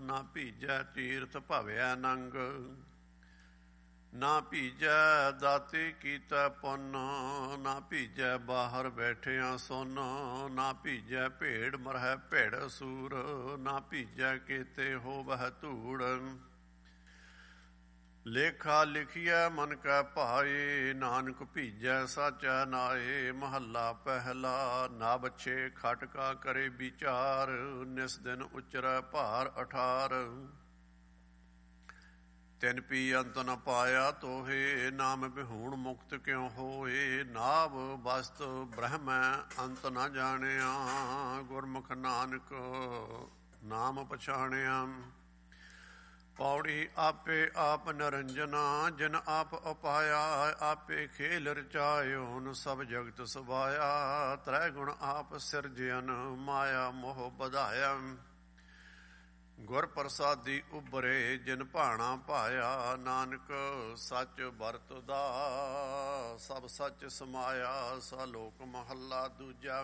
ਨਾ ਭੀਜੈ ਤੀਰਥ ਭਵਿਆ ਨੰਗ। ਨਾ ਭੀਜੈ ਦਾਤੇ ਕੀਤਾ ਪੁੰਨ, ਨਾ ਭੀਜੈ ਬਾਹਰ ਬੈਠਿਆ ਸੁਨ। ਨਾ ਭੀਜੈ ਭੇੜ ਮਰਹਿ ਭੇੜ ਸੂਰ, ਨਾ ਭੀਜੈ ਕੇਤੇ ਹੋਵਹਿ ਧੂੜ। ਲੇਖਾ ਲਿਖੀਐ ਮਨ ਕੈ ਭਾਏ, ਨਾਨਕ ਭੀਜੈ ਸਾਚੈ ਨਾਏ। ਮਹੱਲਾ ਪਹਿਲਾ। ਨਾ ਬਛੇ ਖਟ ਕਾ ਕਰੇ ਵਿਚਾਰ, ਨਿਸ ਦਿਨ ਉਚਰੈ ਭਾਰ 18। ਤਿਨ ਪੀ ਅੰਤ ਨ ਪਾਇਆ ਤੋਹੇ, ਨਾਮ ਬਿਹੂਣ ਮੁਕਤ ਕਿਉ ਹੋਏ। ਨਾਵ ਵਸਤ ਬ੍ਰਹਮੈ ਅੰਤ ਨ ਜਾਣਿਆ, ਗੁਰਮੁਖ ਨਾਨਕ ਨਾਮ ਪਛਾਣਿਆ। ਪੌੜੀ ਆਪੇ ਆਪ ਨਿਰੰਜਨਾ, ਜਿਨ ਆਪ ਉਪਾਇਆ ਆਪੇ ਖੇਲ ਰਚਾਇਓਨ। ਸਭ ਜਗਤ ਸੁਭਾਇਆ, ਤ੍ਰੈ ਗੁਣ ਆਪ ਸਿਰਜਿਅਨ, ਮਾਇਆ ਮੋਹ ਵਧਾਇਆ। ਗੁਰ ਪ੍ਰਸਾਦੀ ਉਭਰੇ ਜਿਨ ਭਾਣਾ ਭਾਇਆ, ਨਾਨਕ ਸੱਚ ਵਰਤਦਾ ਸਭ ਸੱਚ ਸਮਾਇਆ। ਸਲੋਕ ਮਹੱਲਾ ਦੂਜਾ।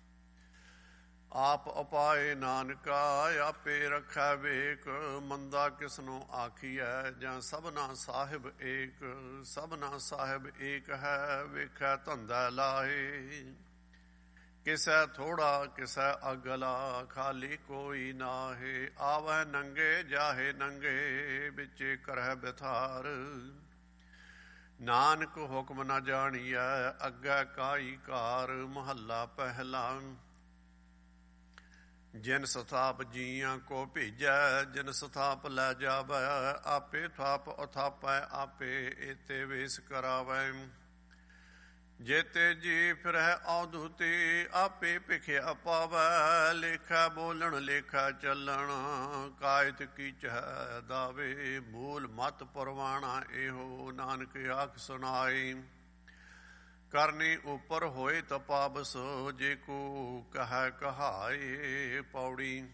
ਆਪ ਉਪਾਏ ਨਾਨਕਾ ਆਪੇ ਰੱਖੈ ਵੇਕ, ਮੰਦਾ ਕਿਸਨੂੰ ਆਖੀਐ ਜਾਂ ਸਭਨਾ ਸਾਹਿਬ ਏਕ। ਸਭਨਾ ਸਾਹਿਬ ਏਕ ਹੈ ਵੇਖੈ ਧੰਦਾ ਲਾਏ, ਕਿਸੈ ਥੋੜਾ ਕਿਸੈ ਅਗਲਾ, ਖਾਲੀ ਕੋਈ ਨਾਹੇ। ਆਵੈ ਨੰਗੇ ਜਾਹੇ ਨੰਗੇ, ਵਿੱਚੇ ਕਰਹਿ ਬਿਥਾਰ। ਨਾਨਕ ਹੁਕਮ ਨ ਜਾਣੀਐ, ਅੱਗੇ ਕਾਈ ਕਾਰ। ਮਹੱਲਾ ਪਹਿਲਾ। ਜਿਨ ਸਥਾਪ ਜੀਆਂ ਕੋ ਭੇਜੈ, ਜਿਨ ਸਥਾਪ ਲੈ ਜਾਵੈ। ਆਪੇ ਥਾਪ ਉਥਾਪੈ ਆਪੇ, ਏਤੇ ਵੇਸ ਕਰਾਵੈ। ਜੇਤੇ ਜੀ ਫਿਰਹਿ ਅਵਧੂਤੀ, ਆਪੇ ਭਿਖਿਆ ਪਾਵੈ। ਲੇਖਾ ਬੋਲਣ ਲੇਖਾ ਚੱਲਣ, ਕਾਇਤ ਕੀਚੈ ਦਾਵੇ। ਮੂਲ ਮਤ ਪੁਰਵਾਣਾ ਇਹੋ, ਨਾਨਕ ਆਖ ਸੁਣਾਏ। ਕਰਨੀ ਉਪਰ ਹੋਏ ਤਪਾਬਸ, ਜੇ ਕੋ ਕਹੈ ਕਹਾਏ। ਪੌੜੀ।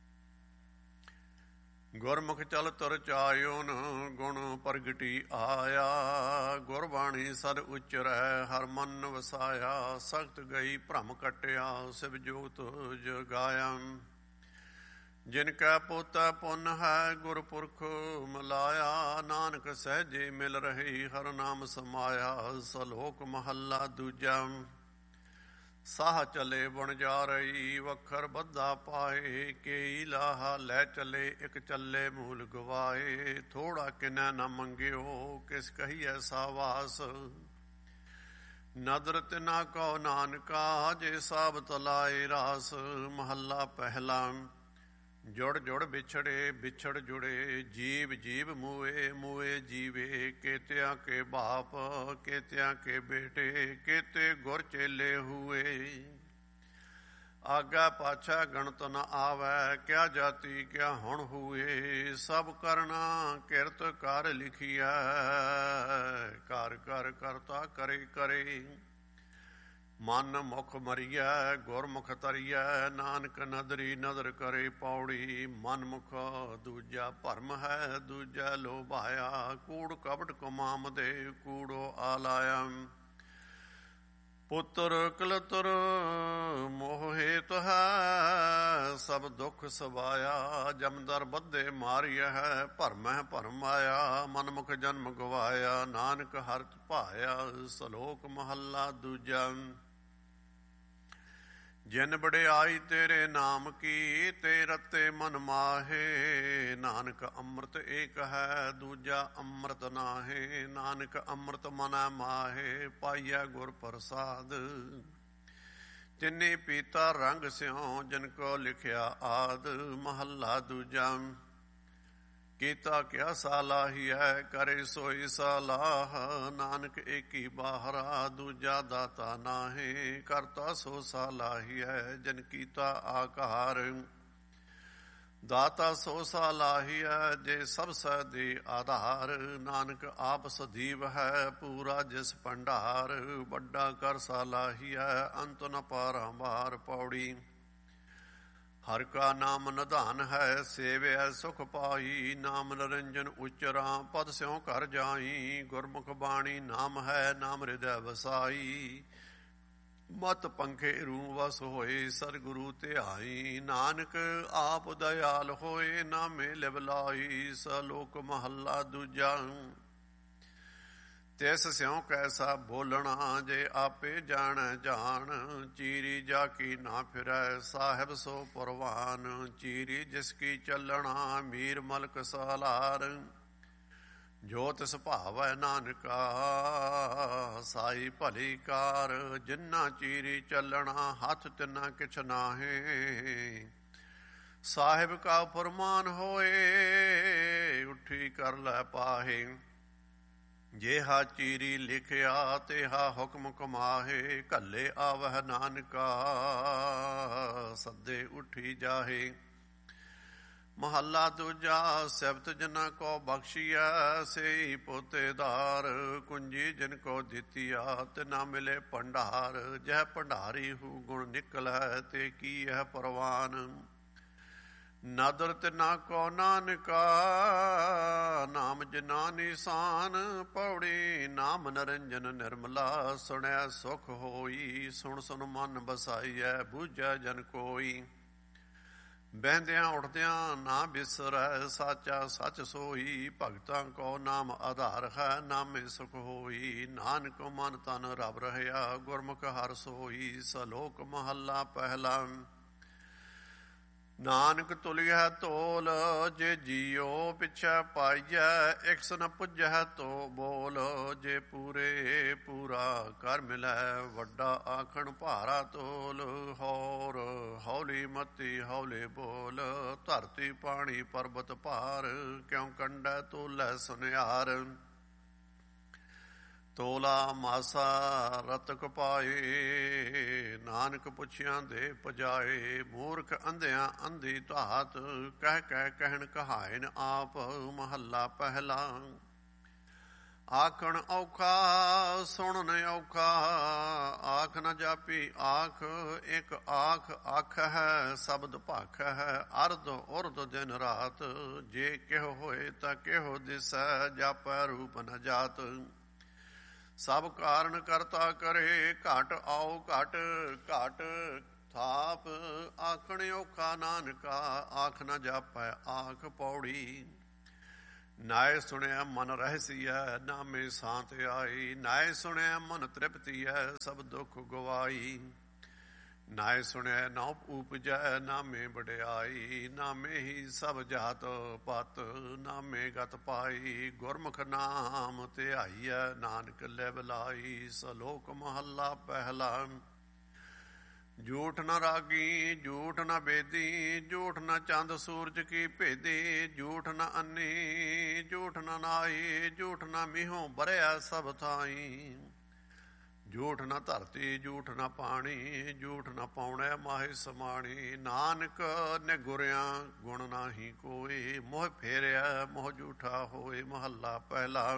ਗੁਰਮੁਖ ਚਲ ਤੁਰ ਚਾਇਓਨ, ਗੁਣ ਪ੍ਰਗਟੀ ਆਇਆ। ਗੁਰਬਾਣੀ ਸਦ ਉਚਰੈ ਹਰ ਮਨ ਵਸਾਇਆ। ਸਖਤ ਗਈ ਭ੍ਰਮ ਕਟਿਆ, ਸਿਵ ਜੋਤ ਜਗਾਇਆ। ਜਿਨ ਕੈ ਪੋਤੈ ਪੁੰਨ ਹੈ, ਗੁਰਪੁਰਖ ਮਿਲਾਇਆ। ਨਾਨਕ ਸਹਿਜੇ ਮਿਲ ਰਹੀ, ਹਰ ਨਾਮ ਸਮਾਇਆ। ਸਲੋਕ ਮਹੱਲਾ ਦੂਜਾ। ਸਾਹ ਚਲੇ ਬਣ ਜਾ ਰਹੀ, ਵਖਰ ਬੱਧਾ ਪਾਏ। ਕੇਈ ਲਾਹਾ ਲੈ ਚਲੇ, ਇੱਕ ਚੱਲੇ ਮੂਲ ਗਵਾਏ। ਥੋੜਾ ਕਿਨੈ ਨ ਮੰਗਿਓ, ਕਿਸ ਕਹੀਐ ਸਾਵਾਸ। ਨਦਰ ਤਿਨਾ ਕਉ ਨਾਨਕਾ, ਜੇ ਸਾਬਤ ਲਾਏ ਰਾਸ। ਮਹੱਲਾ ਪਹਿਲਾ। ਜੁੜ ਜੁੜ ਵਿਛੜੇ ਵਿਛੜ ਜੁੜੇ, ਜੀਵ ਜੀਵ ਮੂਏ ਮੂਏ ਜੀਵੇ। ਕੇਤਿਆਂ ਕੇ ਬਾਪ ਕੇਤਿਆਂ ਕੇ ਬੇਟੇ, ਕੇਤੇ ਗੁਰ ਚੇਲੇ ਹੂਏ। ਆਗਾ ਪਾਛਾ ਗਣਤ ਨ ਆਵੈ, ਕਿਆ ਜਾਤੀ ਕਿਆ ਹੁਣ ਹੂਏ। ਸਭ ਕਰਨਾ ਕਿਰਤ ਕਰ ਲਿਖੀਐ, ਕਰ ਕਰ ਕਰਤਾ ਕਰੇ ਕਰੇ। ਮਨ ਮੁਖ ਮਰੀਐ ਗੁਰਮੁਖ ਤਰੀਐ, ਨਾਨਕ ਨਦਰੀ ਨਦਰ ਕਰੇ। ਪੌੜੀ। ਮਨ ਮੁਖ ਦੂਜਾ ਭਰਮ ਹੈ, ਦੂਜਾ ਲੋਭਾਇਆ। ਕੂੜ ਕਪਟ ਕੁਮਾਮ ਦੇ, ਕੂੜੋ ਆਲਾਇਆ। ਪੁੱਤਰ ਕਲਤਰ ਮੋਹ ਹੇਤ ਹੈ, ਸਭ ਦੁੱਖ ਸਵਾਇਆ। ਜਮਦਰ ਬੱਧੇ ਮਾਰਿਆ ਹੈ, ਭਰਮੈ ਭਰਮ ਆਇਆ। ਮਨਮੁਖ ਜਨਮ ਗਵਾਇਆ, ਨਾਨਕ ਹਰਿ ਭਾਇਆ। ਸਲੋਕ ਮਹੱਲਾ ਦੂਜਾ। ਜਿਨ ਵਡਿਆਈ ਤੇਰੇ ਨਾਮ ਕੀ, ਤੇ ਰਤੇ ਮਨ ਮਾਹੇ। ਨਾਨਕ ਅੰਮ੍ਰਿਤ ਏਕ ਹੈ, ਦੂਜਾ ਅੰਮ੍ਰਿਤ ਨਾਹੇ। ਨਾਨਕ ਅੰਮ੍ਰਿਤ ਮਨੈ ਮਾਹੇ, ਪਾਈਐ ਗੁਰ ਪ੍ਰਸਾਦ। ਤਿੰਨੇ ਪੀਤਾ ਰੰਗ ਸਿਉ, ਜਿਨ ਕੋ ਲਿਖਿਆ ਆਦ। ਮਹੱਲਾ ਦੂਜਾ। ਕੀਤਾ ਕਿਆ ਸਾਲਾਹੀਐ, ਕਰੇ ਸੋਈ ਸਲਾਹ। ਨਾਨਕ ਏਕੀ ਬਾਹਰਾ, ਦੂਜਾ ਦਾਤਾ ਨਾਹੇ। ਕਰਤਾ ਸੋ ਸਾਲਾਹੀਐ, ਜਿਨ ਕੀਤਾ ਆਕਾਰ। ਦਾਤਾ ਸੋ ਸਾਲਾਹੀਐ, ਜੇ ਸਭ ਸਹਿ ਦੇ ਆਧਾਰ। ਨਾਨਕ ਆਪ ਸਦੀਵ ਹੈ, ਪੂਰਾ ਜਿਸ ਭੰਡਾਰ। ਵੱਡਾ ਕਰ ਸਾਲਾਹੀਐ, ਅੰਤ ਨ ਪਾਰੰਬਾਰ। ਪੌੜੀ। ਹਰ ਕਾ ਨਾਮ ਨਿਧਾਨ ਹੈ, ਸੇਵਿਆ ਸੁਖ ਪਾਈ। ਨਾਮ ਨਿਰੰਜਨ ਉਚਰਾ, ਪਦ ਸਿਉ ਘਰ ਜਾਈ। ਗੁਰਮੁਖ ਬਾਣੀ ਨਾਮ ਹੈ, ਨਾਮ ਹਿਰਦੈ ਵਸਾਈ। ਮਤ ਪੰਖੇ ਰੂ ਵਸ ਹੋਏ, ਸਤਿਗੁਰੂ ਧਿਆਈ। ਨਾਨਕ ਆਪ ਦਇਆਲ ਹੋਏ, ਨਾਮੇ ਲਿਵ ਲਾਈ। ਸਲੋਕ ਮਹੱਲਾ ਦੂਜਾ। ਤਿਸ ਸਿਉ ਕੈਸਾ ਬੋਲਣਾ, ਜੇ ਆਪੇ ਜਾਣੈ ਜਾਣ। ਚੀਰੀ ਜਾ ਕੀ ਨਾ ਫਿਰੈ, ਸਾਹਿਬ ਸੋ ਪਰਵਾਨ। ਚੀਰੀ ਜਿਸ ਕੀ ਚੱਲਣਾ, ਮੀਰ ਮਲਕ ਸਾਲਾਰ। ਜੋ ਤਿਸ ਭਾਵੈ ਨਾਨਕਾ, ਸਾਈ ਭਲੀ ਕਾਰ। ਜਿਨਾ ਚੀਰੀ ਚੱਲਣਾ, ਹੱਥ ਤਿਨਾ ਕਿਛ ਨਾਹੀ। ਸਾਹਿਬ ਕਾ ਫਰਮਾਨ ਹੋਏ, ਉੱਠੀ ਕਰ ਲੈ ਪਾਹੇ। ਜੇਹਾ ਚੀਰੀ ਲਿਖਿਆ, ਤੇਹਾ ਹੁਕਮ ਕਮਾਹੇ। ਘੱਲੇ ਆਵਹਿ ਨਾਨਕਾ, ਸੱਦੇ ਉੱਠੀ ਜਾਹੇ। ਮਹੱਲਾ ਦੂਜਾ। ਸਿਫਤ ਜਿਨਾ ਕੋ ਬਖਸ਼ੀਐ, ਸੇਈ ਪੋਤੇਦਾਰ। ਕੁੰਜੀ ਜਿਨ ਕੋ ਦਿੱਤੀਆ, ਤਿਨਾ ਮਿਲੇ ਭੰਡਾਰ। ਜਹ ਭੰਡਾਰੀ ਹੂ ਗੁਣ ਨਿਕਲੈ, ਤੇ ਕੀ ਹੈ ਪਰਵਾਨ। ਨਾਦਰ ਤਿਨਾ ਕੋ ਨਾਨਕਾ, ਨਾਮ ਜਿਨਾ ਨਿਸ਼ਾਨ। ਪੌੜੀ ਨਾਮ ਨਰਿੰਜਨ ਨਿਰਮਲਾ, ਸੁਣਿਆ ਸੁਖ ਹੋਈ। ਸੁਣ ਸੁਣ ਮਨ ਬਸਾਈਐ, ਬੂਝੈ ਜਨ ਕੋਈ। ਬਹਿੰਦਿਆਂ ਉੱਠਦਿਆਂ ਨਾ ਬਿਸਰੈ, ਸਾਚਾ ਸੱਚ ਸੋਈ। ਭਗਤਾਂ ਕੋ ਨਾਮ ਆਧਾਰ ਹੈ, ਨਾਮੇ ਸੁਖ ਹੋਈ। ਨਾਨਕ ਮਨ ਤਨ ਰਵ ਰਹਿਆ, ਗੁਰਮੁਖ ਹਰਿ ਸੋਈ। ਸਲੋਕ ਮਹੱਲਾ ਪਹਿਲਾ। ਨਾਨਕ ਤੁਲਿਆ ਤੋਲ, ਜੇ ਜੀਓ ਪਿਛੈ ਪਾਈਐ। ਇਕਸ ਨ ਪੁੱਜੈ ਤੋ ਬੋਲ, ਜੇ ਪੂਰੇ ਪੂਰਾ ਕਰ ਮਿਲੈ। ਵੱਡਾ ਆਖਣ ਭਾਰਾ ਤੋਲ, ਹੋਰ ਹੌਲੀ ਮਤੀ ਹੌਲੇ ਬੋਲ। ਧਰਤੀ ਪਾਣੀ ਪਰਬਤ ਭਾਰ, ਕਿਉ ਕੰਡੈ ਤੋਲੈ ਸੁਨਿਆਰ। ਤੋਲਾ ਮਾਸਾ ਰਤਕ ਪਾਏ, ਨਾਨਕ ਪੁੱਛਿਆਂ ਦੇ ਪਜਾਏ। ਮੂਰਖ ਅੰਧਿਆਂ ਅੰਧੀ ਧਾਤ, ਕਹਿ ਕਹਿ ਕਹਿਣ ਕਹਾਇਨ ਆਪ। ਮਹੱਲਾ ਪਹਿਲਾ। ਆਖਣ ਔਖਾ, ਸੁਣਨ ਔਖਾ। ਆਖ ਨ ਜਾਪੀ ਆਖ, ਇੱਕ ਆਖ ਆਖ ਹੈ। ਸ਼ਬਦ ਭਾਖ ਹੈ, ਅਰਧ ਉਰਧ ਦਿਨ ਰਾਤ। ਜੇ ਕਿਹੋ ਹੋਏ ਤਾਂ ਕਿਹੋ ਦਿਸੈ, ਜਾਪੈ ਰੂਪ ਨ ਜਾਤ। ਸਭ ਕਾਰਨ ਕਰਤਾ ਕਰੇ, ਘਟ ਆਓ ਘਟ ਘਟ ਥਾਪ। ਆਖਣ ਔਖਾ ਨਾਨਕਾ, ਆਖ ਨ ਜਾਪੈ ਆਖ। ਪੌੜੀ ਨਾਏ ਸੁਣਿਆ ਮਨ ਰਹਿਸੀਐ, ਨਾਮੇ ਸਾਂਤ ਆਈ। ਨਾਏ ਸੁਣਿਆ ਮਨ ਤ੍ਰਿਪਤੀਐ, ਸਭ ਦੁੱਖ ਗਵਾਈ। ਨਾਏ ਸੁਣਿਆ ਨਾ ਉਪਜੈ, ਨਾਮੇ ਵਡਿਆਈ। ਨਾਮੇ ਹੀ ਸਭ ਜਾਤ ਪਤ, ਨਾਮੇ ਗਤ ਪਾਈ। ਗੁਰਮੁਖ ਨਾਮ ਧਿਆਈਐ, ਨਾਨਕ ਲਿਵ ਲਾਈ। ਸਲੋਕ ਮਹੱਲਾ ਪਹਿਲਾ। ਝੂਠ ਨ ਰਾਗੀ, ਝੂਠ ਨ ਬੇਦੀ। ਝੂਠ ਨ ਚੰਦ ਸੂਰਜ ਕੀ ਭੇਦੀ। ਝੂਠ ਨ ਅੰਨੀ, ਝੂਠ ਨ ਨਾਈ। ਝੂਠ ਨ ਮੀਹੋਂ ਬਰਿਆ ਸਭ ਥਾਈ। ਝੂਠ ਨ ਧਰਤੀ, ਝੂਠ ਨ ਪਾਣੀ। ਝੂਠ ਨ ਪਾਉਣੈ ਮਾਹੇ ਸਮਾਣੀ। ਨਾਨਕ ਨਿਗੁਰਿਆ ਗੁਣ ਨਾਹੀ ਕੋਈ। ਮੋਹ ਫੇਰਿਆ ਮੋਹ ਝੂਠਾ ਹੋਏ। ਮਹੱਲਾ ਪਹਿਲਾ।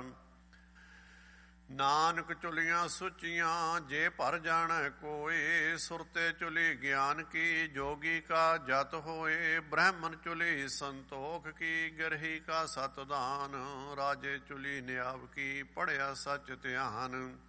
ਨਾਨਕ ਚੁਲੀਆਂ ਸੁਚੀਆਂ, ਜੇ ਭਰ ਜਾਣੈ ਕੋਏ। ਸੁਰਤੇ ਚੁਲੀ ਗਿਆਨ ਕੀ, ਜੋਗੀ ਕਾ ਜਤ ਹੋਏ। ਬ੍ਰਹਮਨ ਚੁਲੀ ਸੰਤੋਖ ਕੀ, ਗ੍ਰਹੀ ਕਾ ਸਤਦਾਨ। ਰਾਜੇ ਚੁਲੀ ਨਿਆਵ ਕੀ, ਪੜਿਆ ਸੱਚ ਧਿਆਨ।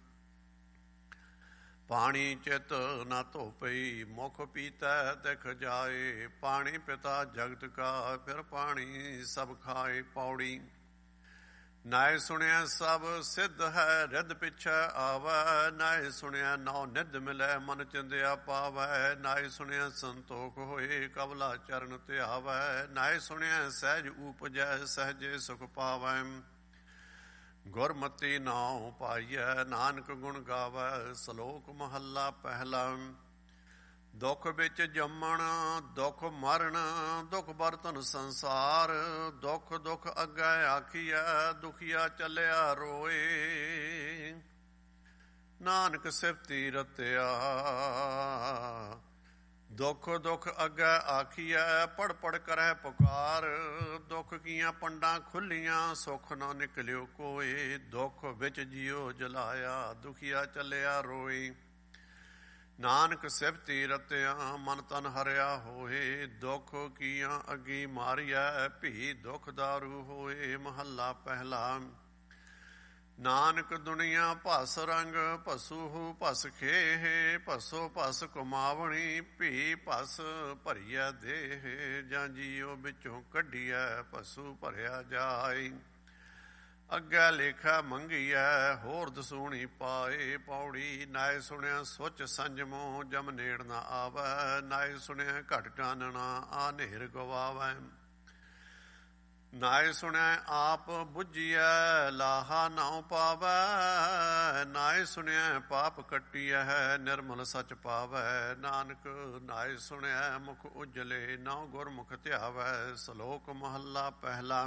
ਪਾਣੀ ਚਿਤ ਨਾ ਧੋਪਈ, ਮੁਖ ਪੀਤੈ ਤਿਖ ਜਾਏ। ਪਾਣੀ ਪਿਤਾ ਜਗਤ ਕਾ, ਫਿਰ ਪਾਣੀ ਸਭ ਖਾਏ। ਪੌੜੀ ਨਾਏ ਸੁਣਿਆ ਸਭ ਸਿੱਧ ਹੈ, ਰਿੱਧ ਪਿਛੈ ਆਵੈ। ਨਾਏ ਸੁਣਿਆ ਨੌ ਨਿੱਧ ਮਿਲੈ, ਮਨ ਚਿੰਦਿਆ ਪਾਵੈ। ਨਾਏ ਸੁਣਿਆ ਸੰਤੋਖ ਹੋਏ, ਕਬਲਾ ਚਰਨ ਧਿਆਵੈ। ਨਾਏ ਸੁਣਿਆ ਸਹਿਜ ਊਪਜੈ, ਸਹਿਜੇ ਸੁਖ ਪਾਵੈ। ਗੁਰਮਤੀ ਨਾਉ ਪਾਈਐ, ਨਾਨਕ ਗੁਣ ਗਾਵੈ। ਸਲੋਕ ਮਹੱਲਾ ਪਹਿਲਾ। ਦੁੱਖ ਵਿੱਚ ਜੰਮਣ, ਦੁੱਖ ਮਰਨ। ਦੁੱਖ ਬਰਤਨ ਸੰਸਾਰ। ਦੁੱਖ ਦੁੱਖ ਅੱਗੇ ਆਖੀਐ, ਦੁਖੀਆ ਚੱਲਿਆ ਰੋਏ। ਨਾਨਕ ਸਿਫਤੀ ਰਤਿਆ, ਦੁੱਖ ਦੁੱਖ ਅੱਗੇ ਆਖੀਐ। ਪੜ ਪੜ ਕਰੈ ਪੁਕਾਰ। ਦੁੱਖ ਕੀਆਂ ਪੰਡਾਂ ਖੁੱਲੀਆਂ, ਸੁੱਖ ਨਾ ਨਿਕਲਿਓ ਕੋਏ। ਦੁੱਖ ਵਿੱਚ ਜਿਉ ਜਲਾਇਆ, ਦੁਖੀਆ ਚੱਲਿਆ ਰੋਏ। ਨਾਨਕ ਸਿਫਤੀ ਰਤਿਆ, ਮਨ ਤਨ ਹਰਿਆ ਹੋਏ। ਦੁੱਖ ਕੀਆਂ ਅੱਗੀ ਮਾਰੀਐ, ਭੀ ਦੁੱਖ ਦਾਰੂ ਹੋਏ। ਮਹੱਲਾ ਪਹਿਲਾ। ਨਾਨਕ ਦੁਨੀਆ ਭਸ ਰੰਗ ਭਸੂ ਭਸ ਖੇਹ ਭਸੋ ਭਸ ਕੁਮਾਵਣੀ ਭੀ ਭਸ ਭਰੀਆ ਦੇਹ ਜਾਂ ਜੀਓ ਵਿੱਚੋਂ ਕੱਢੀਐ ਭਸੂ ਭਰਿਆ ਜਾਈ ਅੱਗੇ ਲੇਖਾ ਮੰਗੀਐ ਹੋਰ ਦਸੂਣੀ ਪਾਏ ਪੌੜੀ ਨਾਏ ਸੁਣਿਆ ਸੁਚ ਸੰਜਮੋ ਜਮ ਨੇੜ ਨਾ ਆਵੈ ਨਾਏ ਸੁਣਿਆ ਘਟ ਚਾਨਣਾ ਆ ਨੇਰ ਗਵਾਵੈ ਨਾਏ ਸੁਣਿਆ ਆਪ ਬੁੱਝੀਐ ਲਾਹਾ ਨਾਉ ਪਾਵੈ ਨਾਏ ਸੁਣਿਆ ਪਾਪ ਕੱਟੀਐ ਨਿਰਮਲ ਸਚ ਪਾਵੈ ਨਾਨਕ ਨਾਏ ਸੁਣਿਆ ਮੁਖ ਉਜਲੇ ਨਾਉ ਗੁਰਮੁਖ ਧਿਆਵੈ ਸ਼ਲੋਕ ਮਹੱਲਾ ਪਹਿਲਾ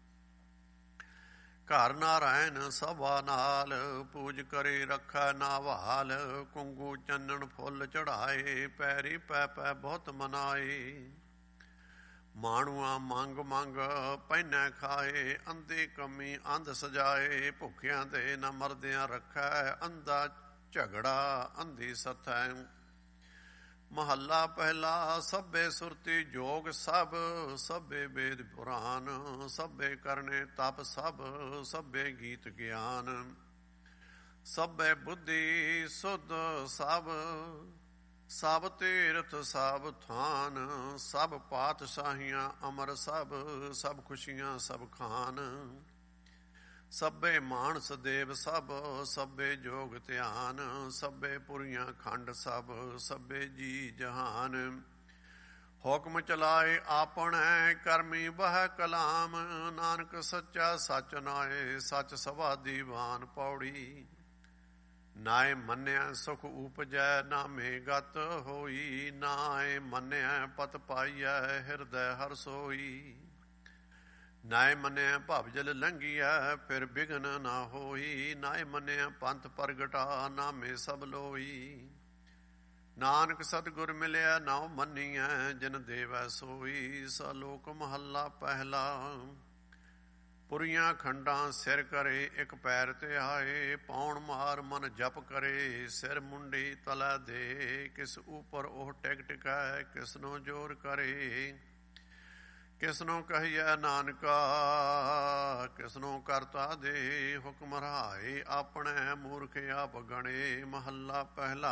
ਘਰ ਨਾਰਾਇਣ ਸਭਾ ਨਾਲ ਪੂਜ ਕਰੇ ਰੱਖੈ ਨਾਵਾਲ ਕੁੰਗੂ ਚੰਨਣ ਫੁੱਲ ਚੜਾਏ ਪੈਰੀ ਪੈ ਪੈ ਬਹੁਤ ਮਨਾਏ ਮਾਣੂਆ ਮੰਗ ਮੰਗ ਪਹਿਨੈ ਖਾਏ ਅੰਧੇ ਕਮੀ ਅੰਧ ਸਜਾਏ ਭੁੱਖਿਆਂ ਦੇ ਨਾ ਮਰਦਿਆਂ ਰੱਖੈ ਅੰਧਾ ਝਗੜਾ ਅੰਧੀ ਸਥੈ ਮਹੱਲਾ ਪਹਿਲਾ ਸਭੇ ਸੁਰਤੀ ਜੋਗ ਸਭ ਸਭੇ ਵੇਦ ਪੁਰਾਨ ਸਭੇ ਕਰਨੇ ਤਪ ਸਭ ਸਭੇ ਗੀਤ ਗਿਆਨ ਸਭੇ ਬੁੱਧੀ ਸੁਧ ਸਭ ਸਭ ਤੀਰਥ ਸਭ ਥਾਨ ਸਭ ਪਾਤਸ਼ਾਹੀਆਂ ਅਮਰ ਸਭ ਸਭ ਖੁਸ਼ੀਆਂ ਸਭ ਖਾਨ ਸਭੇ ਮਾਨਸ ਦੇਵ ਸਭ ਸਭੇ ਜੋਗ ਧਿਆਨ ਸਭੇ ਪੁਰੀਆਂ ਖੰਡ ਸਭ ਸਭੇ ਜੀ ਜਹਾਨ ਹੁਕਮ ਚਲਾਏ ਆਪਣੈ ਕਰਮੀ ਬਹਿ ਕਲਾਮ ਨਾਨਕ ਸੱਚਾ ਸਚ ਨਾਏ ਸਚ ਸਭਾ ਦੀਵਾਨ ਪੌੜੀ ਨਾਏ ਮੰਨਿਆ ਸੁਖ ਉਪਜੈ ਨਾਮੇ ਗਤ ਹੋਈ ਨਾਏ ਮੰਨਿਆ ਪਤ ਪਾਈਐ ਹਿਰਦੈ ਹਰ ਸੋਈ ਨਾਏ ਮੰਨਿਆ ਭਵ ਜਲ ਲੰਘੀਐ ਫਿਰ ਬਿਘਨ ਨਾ ਹੋਈ ਨਾਏ ਮੰਨਿਆ ਪੰਥ ਪ੍ਰਗਟਾ ਨਾਮੇ ਸਭ ਲੋਈ ਨਾਨਕ ਸਤਿਗੁਰ ਮਿਲਿਆ ਨਾਉ ਮੰਨੀਐ ਜਿਨ ਦੇਵੈ ਸੋਈ ਸਲੋਕ ਮਹੱਲਾ ਪਹਿਲਾ ਪੁਰੀਆਂ ਖੰਡਾਂ ਸਿਰ ਕਰੇ ਇੱਕ ਪੈਰ ਤੇ ਆਏ ਪੌਣ ਮਾਰ ਮਨ ਜਪ ਕਰੇ ਸਿਰ ਮੁੰਡੀ ਤਲਾ ਦੇ ਕਿਸ ਉਪਰ ਉਹ ਟਿਕ ਟਿਕੈ ਕਿਸਨੋਂ ਜੋਰ ਕਰੇ ਕਿਸਨੋਂ ਕਹੀਐ ਨਾਨਕਾ ਕਿਸਨੋਂ ਕਰਤਾ ਦੇ ਹੁਕਮ ਰਹਾਏ ਆਪਣੇ ਮੂਰਖ ਆਪ ਗਣੇ ਮਹੱਲਾ ਪਹਿਲਾ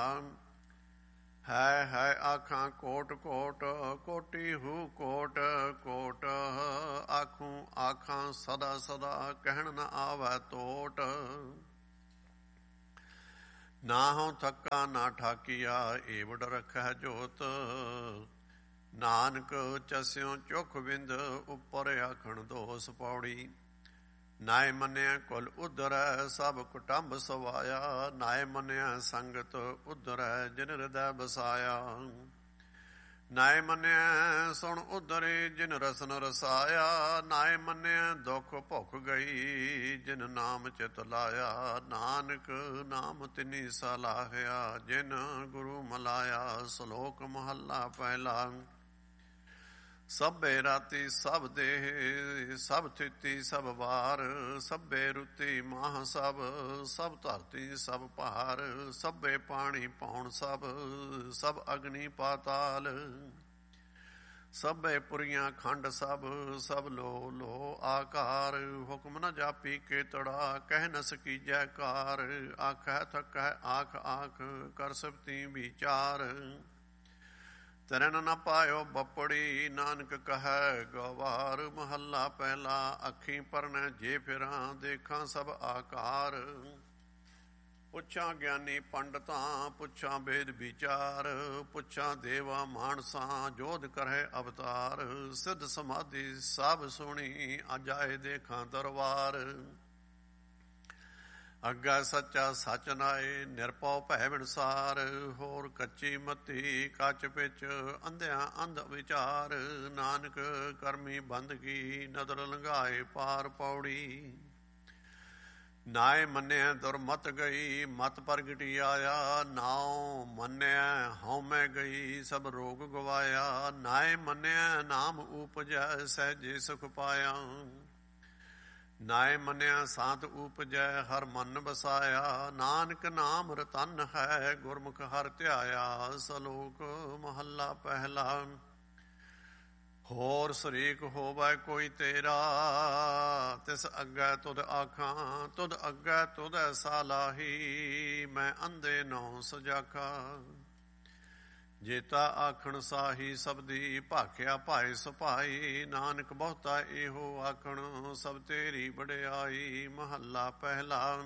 ਹੈ ਆਖਾਂ ਕੋਟ ਕੋਟ ਕੋਟੀ ਹੂ ਕੋਟ ਕੋਟ ਆਖੂੰ ਆਖਾਂ ਸਦਾ ਸਦਾ ਕਹਿਣ ਨ ਆਵੈ ਟੋਟ ਨਾ ਹਉ ਥੱਕਾ ਨਾ ਠਾਕੀਆ ਏਵੜ ਰੱਖੈ ਜੋਤ ਨਾਨਕ ਚਸਿਓ ਚੁਖ ਬਿੰਦ ਉੱਪਰ ਆਖਣ ਦੋਸ ਪੌੜੀ ਨਾਏ ਮੰਨਿਆ ਕੁਲ ਉਧਰੈ ਸਭ ਕੁਟੰਬ ਸਵਾਇਆ ਨਾਏ ਮੰਨਿਆ ਸੰਗਤ ਉਧਰੈ ਜਿਨ ਹਿਰਦੈ ਬਸਾਇਆ ਨਾਏ ਮੰਨਿਆ ਸੁਣ ਉਧਰੇ ਜਿਨ ਰਸਨ ਰਸਾਇਆ ਨਾਏ ਮੰਨਿਆ ਦੁਖ ਭੁੱਖ ਗਈ ਜਿਨ ਨਾਮ ਚਿਤ ਲਾਇਆ ਨਾਨਕ ਨਾਮ ਤਿਨੀ ਸਲਾਹਿਆ ਜਿਨ ਗੁਰੂ ਮਲਾਇਆ ਸ਼ਲੋਕ ਮਹੱਲਾ ਪਹਿਲਾ ਸਭੇ ਰਾਤੀ ਸਭ ਦੇਹ ਸਭ ਥਿਤੀ ਸਭ ਵਾਰ ਸਭੇ ਰੁਤੀ ਮਾਹ ਸਭ ਧਰਤੀ ਸਭ ਭਾਰ ਸਭੇ ਪਾਣੀ ਪੌਣ ਸਭ ਅਗਨੀ ਪਾਤਾਲ ਸਭੇ ਪੁਰੀਆਂ ਖੰਡ ਸਭ ਲੋ ਆਕਾਰ ਹੁਕਮ ਨ ਜਾਪੀ ਕੇਤੜਾ ਕਹਿ ਨ ਸਕੀਜੈ ਕਾਰ ਆਖੈ ਥਕੈ ਆਖ ਆਖ ਕਰ ਸਬਤੀ ਵਿਚਾਰ ਤਰਨ ਨ ਪਾਇਓ ਬੱਪੜੀ ਨਾਨਕ ਕਹੈ ਗਵਾਰ ਮਹੱਲਾ ਪਹਿਲਾ ਅੱਖੀਂ ਪਰਨੈ ਜੇ ਫਿਰਾਂ ਦੇਖਾਂ ਸਭ ਆਕਾਰ ਪੁੱਛਾਂ ਗਿਆਨੀ ਪੰਡਤਾਂ ਪੁੱਛਾਂ ਵੇਦ ਵਿਚਾਰ ਪੁੱਛਾਂ ਦੇਵਾ ਮਾਨਸਾਂ ਜੋਧ ਕਰਹਿ ਅਵਤਾਰ ਸਿੱਧ ਸਮਾਧੀ ਸਭ ਸੁਣੀ ਅਜਾਏ ਦੇਖਾਂ ਦਰਬਾਰ ਅੱਗਾ ਸੱਚਾ ਸਚ ਨਾਏ ਨਿਰਭਉ ਭੈ ਵਿਣਸਾਰ ਹੋਰ ਕੱਚੀ ਮਤੀ ਕੱਚ ਵਿੱਚ ਅੰਧਿਆਂ ਅੰਧ ਵਿਚਾਰ ਨਾਨਕ ਕਰਮੀ ਬੰਦਗੀ ਨਦਰ ਲੰਘਾਏ ਪਾਰ ਪੌੜੀ ਨਾਏ ਮੰਨਿਆ ਦੁਰਮਤ ਗਈ ਮਤ ਪ੍ਰਗਟੀ ਆਇਆ ਨਾਉ ਮੰਨਿਆ ਹਉਮੈ ਗਈ ਸਭ ਰੋਗ ਗਵਾਇਆ ਨਾਏ ਮੰਨਿਆ ਨਾਮ ਉਪਜੈ ਸਹਿਜੇ ਸੁਖ ਪਾਇਆ ਨਾਏ ਮੰਨਿਆ ਸਾਧ ਉਪਜੈ ਹਰ ਮਨ ਬਸਾਇਆ ਨਾਨਕ ਨਾਮ ਰਤਨ ਹੈ ਗੁਰਮੁਖ ਹਰਿ ਧਿਆਇਆ ਸ਼ਲੋਕ ਮਹੱਲਾ ਪਹਿਲਾ ਹੋਰ ਸਰੀਕ ਹੋਵੈ ਕੋਈ ਤੇਰਾ, ਤਿਸ ਅੱਗੇ ਤੁਧ ਆਖਾਂ, ਤੁਧ ਅੱਗੇ ਤੁਧ ਐਸਾ ਲਾਹੀ, ਮੈਂ ਅੰਧੇ ਨੌ ਸਜਾਖਾ। ਜੇਤਾ ਆਖਣ ਸਾਹੀ ਸਬਦੀ, ਭਾਖਿਆ ਭਾਏ ਸੁਭਾਈ, ਨਾਨਕ ਬਹੁਤਾ ਇਹੋ ਆਖਣ, ਸਭ ਤੇਰੀ ਵਡਿਆਈ। ਮਹੱਲਾ ਪਹਿਲਾ।